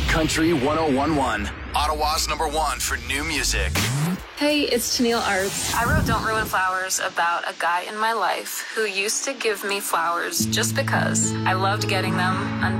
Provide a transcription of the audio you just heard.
Country 1011. Ottawa's #1 for new music. Hey, it's Tennille Arts. I wrote Don't Ruin Flowers about a guy in my life who used to give me flowers just because I loved getting them